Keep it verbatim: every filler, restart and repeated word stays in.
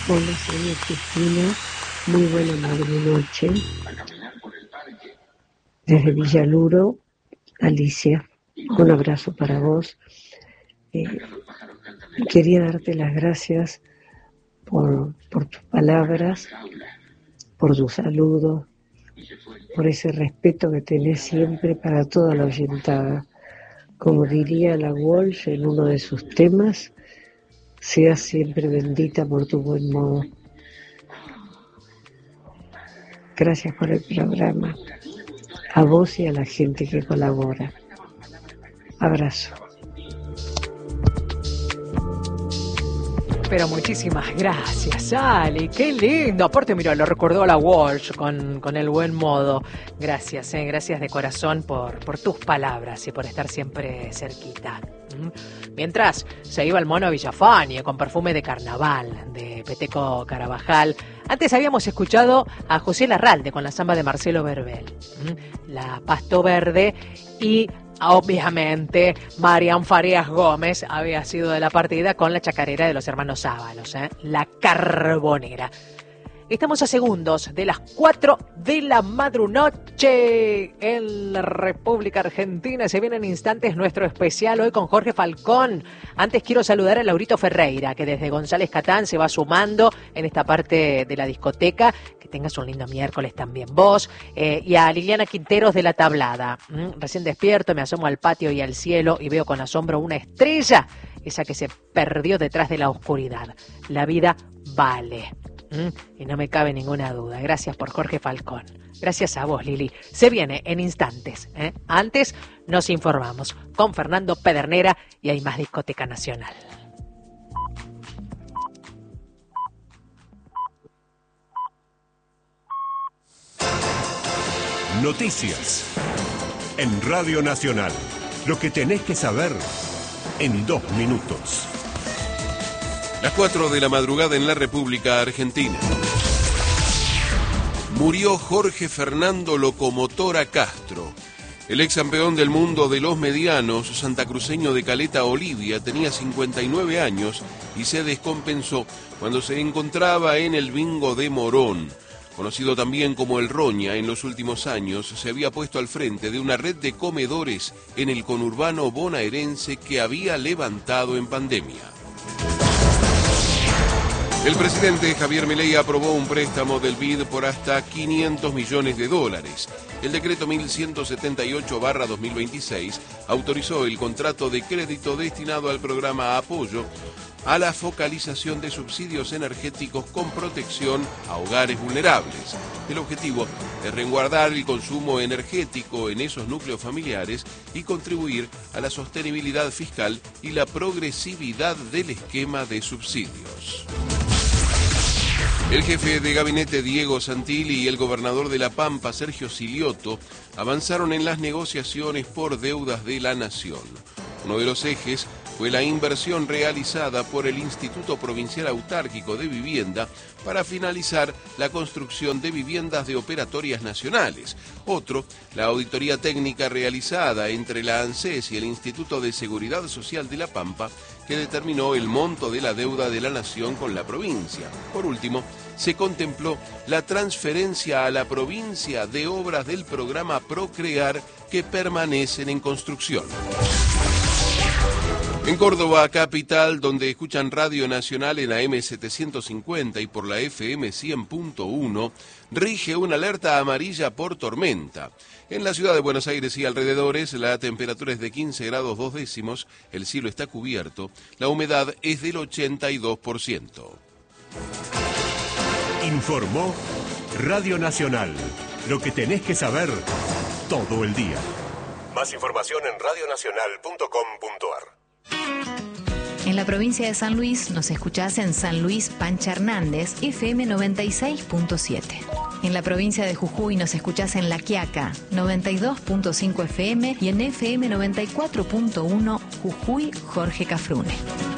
Hola, soy Cristina. Muy buena madrugada. Desde Villaluro, Alicia. Un abrazo para vos. Eh, quería darte las gracias por, por tus palabras, por tu saludo, por ese respeto que tenés siempre para toda la oyentada. Como diría la Walsh en uno de sus temas, seas siempre bendita por tu buen modo. Gracias por el programa, a vos y a la gente que colabora. Abrazo. Pero muchísimas gracias, Ali. Qué lindo. Aparte, mira, lo recordó a la Walsh con, con el buen modo. Gracias, eh, gracias de corazón por, por tus palabras y por estar siempre cerquita. ¿Mm? Mientras se iba el mono Villafañe con Perfume de Carnaval, de Peteco Carabajal. Antes habíamos escuchado a José Larralde con la samba de Marcelo Verbel, ¿Mm? La Pasto Verde, y obviamente Marian Farías Gómez había sido de la partida con la chacarera de los hermanos Ábalos, ¿eh? La Carbonera. Estamos a segundos de las cuatro de la madrunoche en la República Argentina. Se viene en instantes nuestro especial hoy con Jorge Falcón. Antes quiero saludar a Laurito Ferreira, que desde González Catán se va sumando en esta parte de la discoteca. Que tengas un lindo miércoles también vos. Eh, y a Liliana Quinteros de La Tablada. ¿Mm? Recién despierto, me asomo al patio y al cielo y veo con asombro una estrella, esa que se perdió detrás de la oscuridad. La vida vale. ¿Mm? Y no me cabe ninguna duda. Gracias por Jorge Falcón. Gracias a vos, Lili. Se viene en instantes, ¿eh? Antes nos informamos con Fernando Pedernera y hay más Discoteca Nacional. Noticias en Radio Nacional. Lo que tenés que saber en dos minutos. Las cuatro de la madrugada en la República Argentina. Murió Jorge Fernando Locomotora Castro. El ex campeón del mundo de los medianos, santacruceño de Caleta Olivia, tenía cincuenta y nueve años y se descompensó cuando se encontraba en el bingo de Morón. Conocido también como el Roña, en los últimos años se había puesto al frente de una red de comedores en el conurbano bonaerense que había levantado en pandemia. El presidente Javier Milei aprobó un préstamo del B I D por hasta quinientos millones de dólares. El decreto mil ciento setenta y ocho barra dos mil veintiséis autorizó el contrato de crédito destinado al programa Apoyo a la focalización de subsidios energéticos con protección a hogares vulnerables. El objetivo es resguardar el consumo energético en esos núcleos familiares y contribuir a la sostenibilidad fiscal y la progresividad del esquema de subsidios. El jefe de gabinete Diego Santilli y el gobernador de La Pampa, Sergio Silioto, avanzaron en las negociaciones por deudas de la nación. Uno de los ejes fue la inversión realizada por el Instituto Provincial Autárquico de Vivienda para finalizar la construcción de viviendas de operatorias nacionales. Otro, la auditoría técnica realizada entre la ANSES y el Instituto de Seguridad Social de La Pampa, que determinó el monto de la deuda de la nación con la provincia. Por último, se contempló la transferencia a la provincia de obras del programa Procrear que permanecen en construcción. En Córdoba capital, donde escuchan Radio Nacional en A M setecientos cincuenta y por la F M cien punto uno, rige una alerta amarilla por tormenta. En la ciudad de Buenos Aires y alrededores, la temperatura es de quince grados dos décimos, el cielo está cubierto, la humedad es del ochenta y dos por ciento. Informó Radio Nacional. Lo que tenés que saber todo el día. Más información en radio nacional punto com punto ar. En la provincia de San Luis nos escuchás en San Luis Pancha Hernández, F M noventa y seis punto siete. En la provincia de Jujuy nos escuchás en La Quiaca, noventa y dos punto cinco F M y en F M noventa y cuatro punto uno Jujuy Jorge Cafrune.